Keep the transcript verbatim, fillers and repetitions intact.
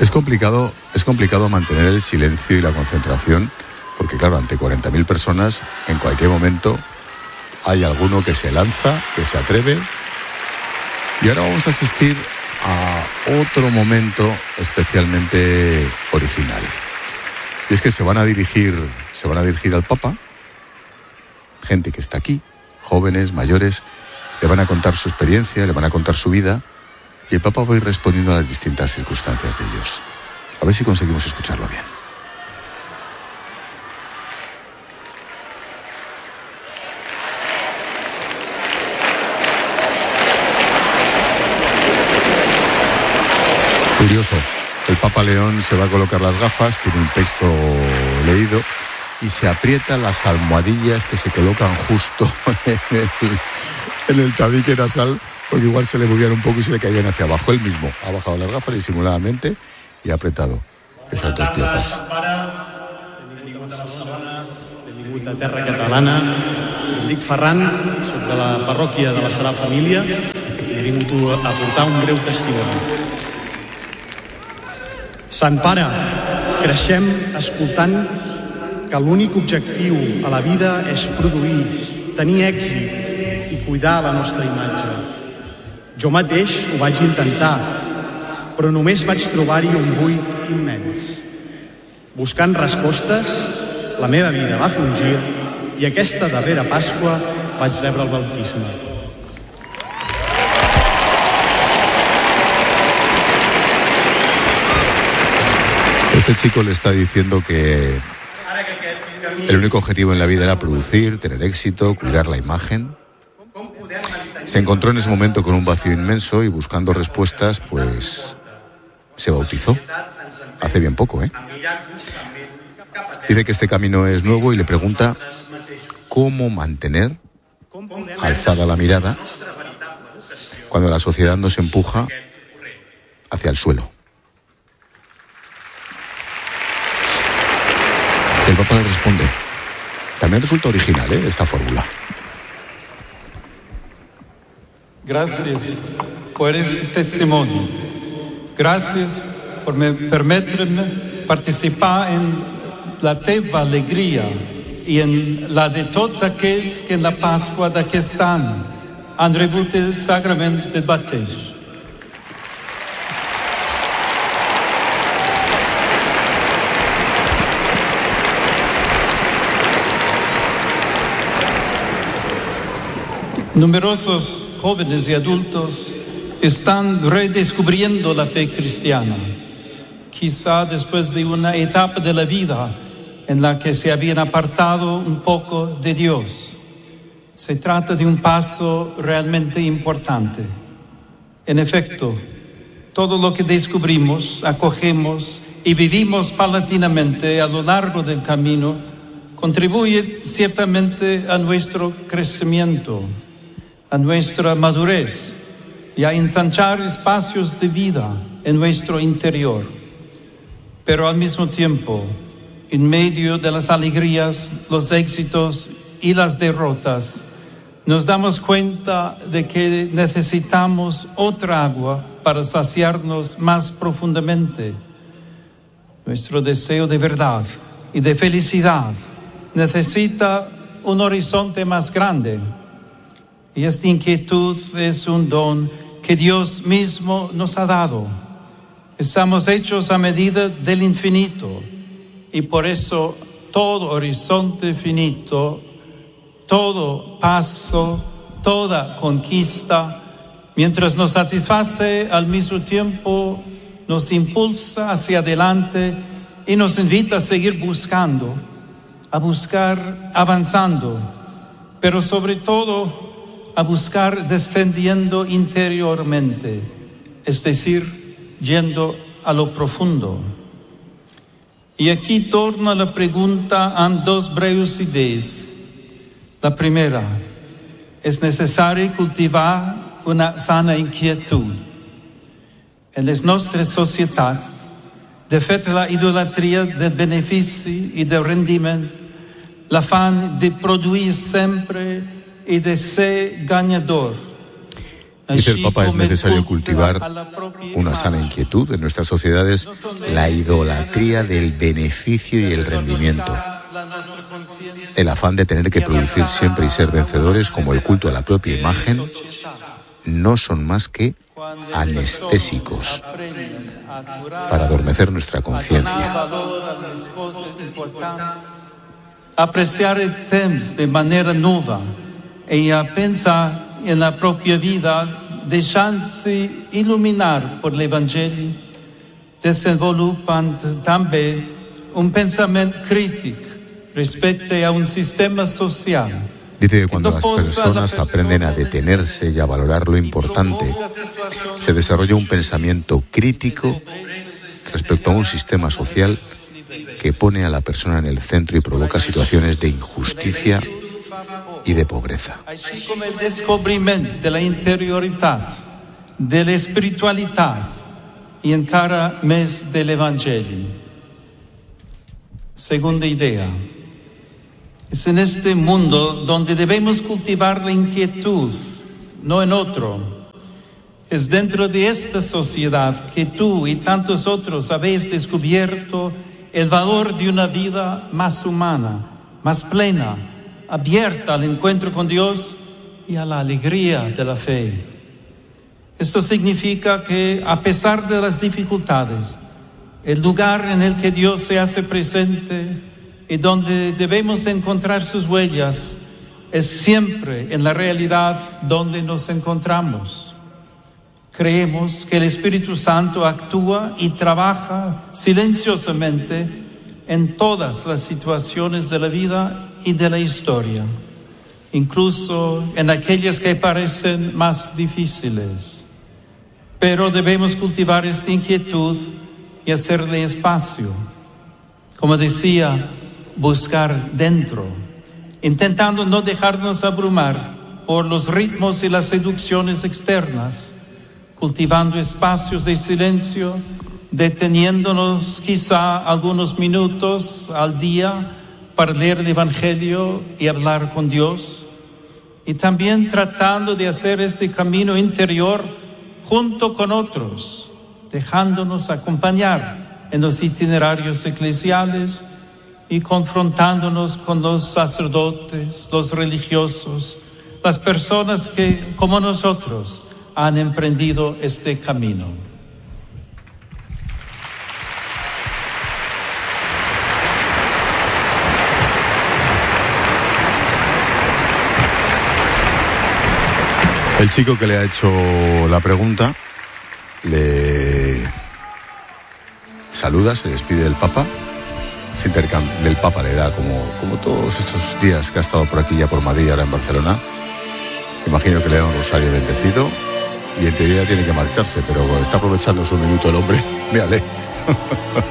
Es complicado, es complicado mantener el silencio y la concentración, porque claro, ante cuarenta mil personas, en cualquier momento hay alguno que se lanza, que se atreve. Y ahora vamos a asistir a otro momento especialmente original. Y es que se van a dirigir, se van a dirigir al Papa, gente que está aquí, jóvenes, mayores, le van a contar su experiencia, le van a contar su vida, y el Papa va a ir respondiendo a las distintas circunstancias de ellos. A ver si conseguimos escucharlo bien. Curioso, el Papa León se va a colocar las gafas, tiene un texto leído y se aprieta las almohadillas que se colocan justo en el, en el tabique nasal, porque igual se le movían un poco y se le caían hacia abajo. Él mismo ha bajado las gafas disimuladamente y ha apretado esas dos piezas. Benvingut a Barcelona, benvingut a terra catalana. Em dic Ferran, soc de la parròquia de la Sagrada Família i he vingut a portar un breu testimoni. Sant Pare, creixem escoltant que l'únic objectiu a la vida és produir, tenir èxit i cuidar la nostra imatge. Jo mateix ho vaig intentar, però només vaig trobar-hi un buit immens. Buscant respostes, la meva vida va fer un gir i aquesta darrera Pasqua vaig rebre el bautisme. Este chico le está diciendo que el único objetivo en la vida era producir, tener éxito, cuidar la imagen. Se encontró en ese momento con un vacío inmenso y buscando respuestas, pues se bautizó. Hace bien poco, ¿eh? Dice que este camino es nuevo y le pregunta cómo mantener alzada la mirada cuando la sociedad nos empuja hacia el suelo. El Papa le responde. También resulta original, ¿eh?, esta fórmula. Gracias por este testimonio. Gracias por me permitirme participar en la teva alegría y en la de todos aquellos que en la Pascua de aquí están han rebut el sacramento del batejo. Numerosos jóvenes y adultos están redescubriendo la fe cristiana, quizá después de una etapa de la vida en la que se habían apartado un poco de Dios. Se trata de un paso realmente importante. En efecto, todo lo que descubrimos, acogemos y vivimos paulatinamente a lo largo del camino contribuye ciertamente a nuestro crecimiento, a nuestra madurez y a ensanchar espacios de vida en nuestro interior. Pero al mismo tiempo, en medio de las alegrías, los éxitos y las derrotas, nos damos cuenta de que necesitamos otra agua para saciarnos más profundamente. Nuestro deseo de verdad y de felicidad necesita un horizonte más grande. Y esta inquietud es un don que Dios mismo nos ha dado. Estamos hechos a medida del infinito y por eso todo horizonte finito, todo paso, toda conquista, mientras nos satisface, al mismo tiempo nos impulsa hacia adelante y nos invita a seguir buscando, a buscar avanzando, pero sobre todo a buscar descendiendo interiormente, es decir, yendo a lo profundo. Y aquí torna la pregunta a dos breves ideas. La primera, es necesario cultivar una sana inquietud. En las nuestras sociedades, de fet la idolatría del beneficio y del rendimiento, l'afán de produir siempre y de ser ganador. Dice el Papa, es necesario cultivar una sana inquietud en nuestras sociedades, la idolatría del beneficio y el rendimiento. El afán de tener que producir siempre y ser vencedores, como el culto a la propia imagen, no son más que anestésicos para adormecer nuestra conciencia. Apreciar el temps de manera nueva y a pensar en la propia vida, deixant-se iluminar por l'Evangeli, desenvolupant també un pensament crític respecto a un sistema social. Dice que cuando las personas aprenden a detenerse y a valorar lo importante, se desarrolla un pensamiento crítico respecto a un sistema social que pone a la persona en el centro y provoca situaciones de injusticia y de pobreza. Així com el descobriment de la interioritat, de l'espiritualitat i encara més de l'Evangeli. Segunda idea. Es en este mundo donde debemos cultivar la inquietud, no en otro. Es dentro de esta sociedad que tú y tantos otros habéis descubierto el valor de una vida más humana, más plena, abierta al encuentro con Dios y a la alegría de la fe. Esto significa que, a pesar de las dificultades, el lugar en el que Dios se hace presente y donde debemos encontrar sus huellas es siempre en la realidad donde nos encontramos. Creemos que el Espíritu Santo actúa y trabaja silenciosamente en todas las situaciones de la vida y de la historia, incluso en aquellas que parecen más difíciles. Pero debemos cultivar esta inquietud y hacerle espacio. Como decía, buscar dentro, intentando no dejarnos abrumar por los ritmos y las seducciones externas, cultivando espacios de silencio, deteniéndonos quizá algunos minutos al día para leer el Evangelio y hablar con Dios, y también tratando de hacer este camino interior junto con otros, dejándonos acompañar en los itinerarios eclesiales y confrontándonos con los sacerdotes, los religiosos, las personas que, como nosotros, han emprendido este camino. El chico que le ha hecho la pregunta le saluda, se despide del Papa. Se intercambia, el Papa le da, como, como todos estos días que ha estado por aquí, ya por Madrid, ahora en Barcelona. Imagino que le da un rosario bendecido y en teoría tiene que marcharse, pero está aprovechando su minuto el hombre. Mírale.